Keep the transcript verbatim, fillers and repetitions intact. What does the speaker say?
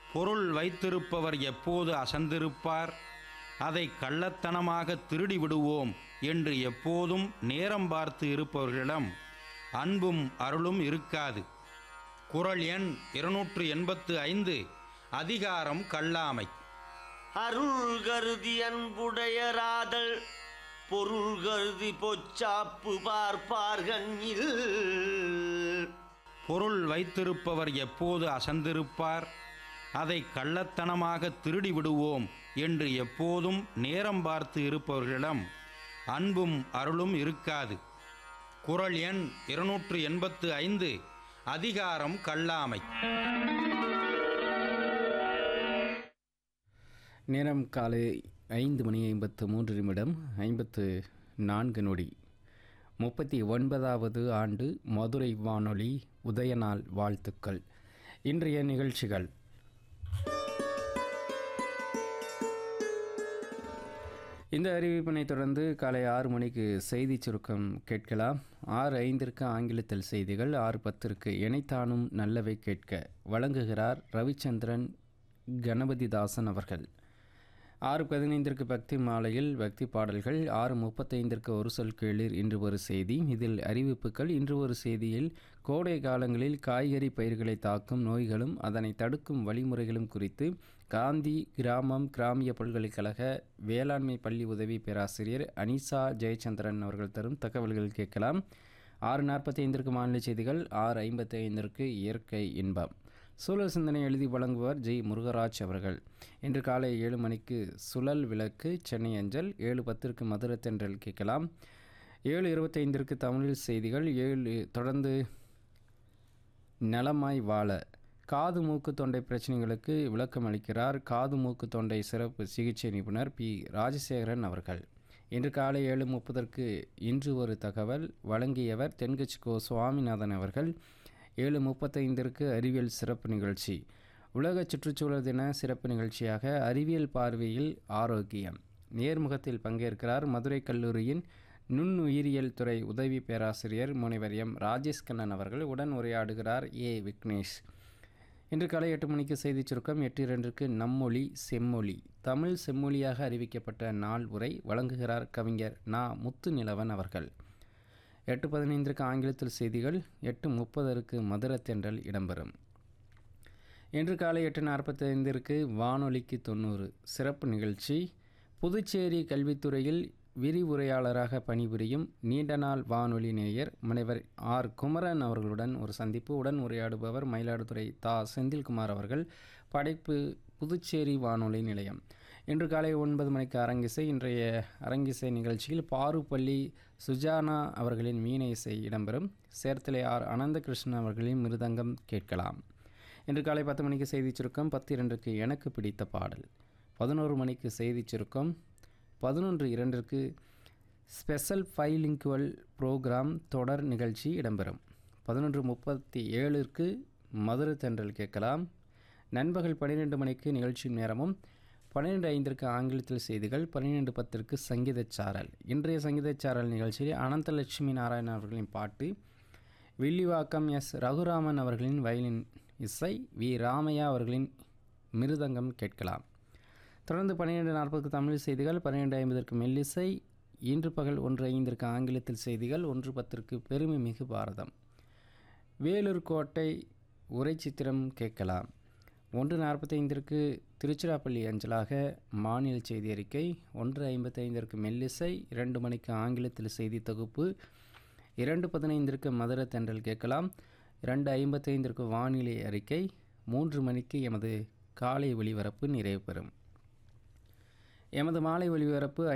பொருள் வைத்திருப்பவர் எப்போது அசந்திருப்பார்? அதை கள்ளத்தனமாக திருடி விடுவோம் என்று எப்போதும் நேரம் பார்த்து இருப்பவர்களிடம் அன்பும் அருளும் இருக்காது. குறள் எண் இருநூற்று எண்பத்து ஐந்து. அதிகாரம் கல்லாமை. அருள் கருதி அன்புடையராதல் பொருள் கருதி பொச்சாப்பு பார்ப்பார்கண்ணில். பொருள் வைத்திருப்பவர் எப்போது அசந்திருப்பார்? அதை கள்ளத்தனமாக திருடி விடுவோம் என்று எப்போதும் நேரம் பார்த்து இருப்பவர்களிடம் அன்பும் அருளும் இருக்காது. குறள் எண் இருநூற்று எண்பத்து ஐந்து. அதிகாரம் கல்லாமை. நேரம் காலை ஐந்து மணி ஐம்பத்து மூன்று நிமிடம் ஐம்பத்து நான்கு நொடி. முப்பத்தி ஒன்பதாவது ஆண்டு மதுரை வானொலி உதயநாள் வாழ்த்துக்கள். இன்றைய நிகழ்ச்சிகள்: இந்த அறிவிப்பினை தொடர்ந்து காலை ஆறு மணிக்கு செய்தி சுருக்கம் கேட்கலாம். ஆறு ஐந்திற்கு ஆங்கிலத்தில் செய்திகள். ஆறு பத்திற்கு இணைத்தானும் நல்லவை கேட்க வழங்குகிறார் ரவிச்சந்திரன் கணபதிதாசன் அவர்கள். ஆறு பதினைந்திற்கு பக்தி மாலையில் பக்தி பாடல்கள். ஆறு முப்பத்தைந்திற்கு ஒரு சொல் கேளீர் இன்று ஒரு செய்தி. இதில் அறிவிப்புகள். இன்று ஒரு செய்தியில் கோடை காலங்களில் காய்கறி பயிர்களை தாக்கும் நோய்களும் அதனை தடுக்கும் வழிமுறைகளும் குறித்து காந்தி கிராமம் கிராமிய பல்கலைக்கழக வேளாண்மை பள்ளி உதவி பேராசிரியர் அனிசா ஜெயச்சந்திரன் அவர்கள் தரும் தகவல்கள் கேட்கலாம். ஆறு நாற்பத்தி ஐந்திற்கு மாநில செய்திகள். ஆறு ஐம்பத்தி ஐந்திற்கு இயற்கை இன்பம். சூழல் சிந்தனை எழுதி வழங்குவார் ஜெய் முருகராஜ் அவர்கள். இன்று காலை ஏழு மணிக்கு சுழல் விளக்கு சென்னை அஞ்சல். ஏழு பத்திற்கு மதுரத்தென்றல் கேட்கலாம். ஏழு இருபத்தைந்திற்கு தமிழில் செய்திகள். ஏழு தொடர்ந்து நலமாய் வாழ காது மூக்கு தொண்டை பிரச்சனைகளுக்கு விளக்கம் அளிக்கிறார் காது மூக்கு தொண்டை சிறப்பு சிகிச்சை நிபுணர் பி ராஜசேகரன் அவர்கள். இன்று காலை ஏழு முப்பதற்கு இன்று ஒரு தகவல் வழங்கியவர் தென்கட்சி கோ சுவாமிநாதன் அவர்கள். ஏழு முப்பத்தைந்திற்கு அறிவியல் சிறப்பு நிகழ்ச்சி. உலக சுற்றுச்சூழல் தின சிறப்பு நிகழ்ச்சியாக அறிவியல் பார்வையில் ஆரோக்கியம் நேர்முகத்தில் பங்கேற்கிறார் மதுரை கல்லூரியின் நுண்ணுயிரியல் துறை உதவி பேராசிரியர் முனைவர் எம் ராஜேஷ் கண்ணன் அவர்கள். உடன் உரையாடுகிறார் ஏ விக்னேஷ். இன்று காலை எட்டு மணிக்கு செய்தி சுருக்கம். எட்டு இரண்டுக்கு நம்மொழி செம்மொழி தமிழ் செம்மொழியாக அறிவிக்கப்பட்ட நாள் உரை வழங்குகிறார் கவிஞர் நா முத்துநிலவன் அவர்கள். எட்டு பதினைந்திற்கு ஆங்கிலத்தில் செய்திகள். எட்டு முப்பதற்கு மதுரத்தென்றல் இடம்பெறும். இன்று காலை எட்டு நாற்பத்தி ஐந்திற்கு வானொலிக்கு தொண்ணூறு சிறப்பு நிகழ்ச்சி. புதுச்சேரி கல்வித்துறையில் விரிவுரையாளராக பணிபுரியும் நீண்ட நாள் வானொலி நேயர் முனைவர் ஆர் குமரன் அவர்களுடன் ஒரு சந்திப்பு. உடன் உரையாடுபவர் மயிலாடுதுறை தா செந்தில்குமார் அவர்கள். படைப்பு புதுச்சேரி வானொலி நிலையம். இன்று காலை ஒன்பது மணிக்கு அரங்கிசை. இன்றைய அரங்கிசை நிகழ்ச்சியில் பாருப்பள்ளி சுஜானா அவர்களின் மீன இசை இடம்பெறும். சேர்த்தலை ஆர் அனந்தகிருஷ்ணன் அவர்களின் மிருதங்கம் கேட்கலாம். இன்று காலை பத்து மணிக்கு செய்தி சுருக்கம். பத்து இரண்டுக்கு எனக்கு பிடித்த பாடல். பதினோரு மணிக்கு செய்தி சுருக்கம். பதினொன்று இரண்டிற்கு ஸ்பெஷல் ஃபைலிங்குவல் ப்ரோக்ராம் தொடர் நிகழ்ச்சி இடம்பெறும். பதினொன்று முப்பத்தி ஏழுக்கு மதுரை தென்றல் கேட்கலாம். நண்பகல் பன்னிரெண்டு மணிக்கு நிகழ்ச்சி நேரமும். பன்னிரெண்டு ஐந்திற்கு ஆங்கிலத்தில் செய்திகள். பன்னிரெண்டு பத்திற்கு சங்கீதச்சாரல். இன்றைய சங்கீதச்சாரல் நிகழ்ச்சியில் அனந்தலட்சுமி நாராயணன் அவர்களின் பாட்டு, வில்லிவாக்கம் எஸ் ரகுராமன் அவர்களின் வயலின் இசை, வி ராமையா அவர்களின் மிருதங்கம் கேட்கலாம். தொடர்ந்து பன்னிரெண்டு நாற்பதுக்கு தமிழ் செய்திகள். பன்னிரெண்டு ஐம்பதற்கு மெல்லிசை. இன்று பகல் ஒன்று ஐந்திற்கு ஆங்கிலத்தில் செய்திகள். ஒன்று பத்திற்கு பெருமை மிகு பாரதம் வேலூர் கோட்டை உரை சித்திரம் கேட்கலாம். ஒன்று நாற்பத்தைந்திற்கு திருச்சிராப்பள்ளி அஞ்சலாக மாநில செய்தி அறிக்கை. ஒன்று ஐம்பத்தி ஐந்திற்கு மெல்லிசை. இரண்டு மணிக்கு ஆங்கிலத்தில் செய்தி தொகுப்பு. இரண்டு பதினைந்திற்கு மதுரை தென்றல் கேட்கலாம். இரண்டு ஐம்பத்தைந்திற்கு வானிலை அறிக்கை. மூன்று மணிக்கு எமது காலை ஒளிபரப்பு நிறைவு பெறும். எமது மாலை ஒளிபரப்பு